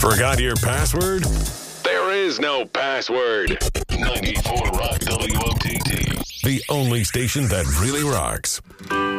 Forgot your password? There is no password. 94 Rock WOTT. The only station that really rocks.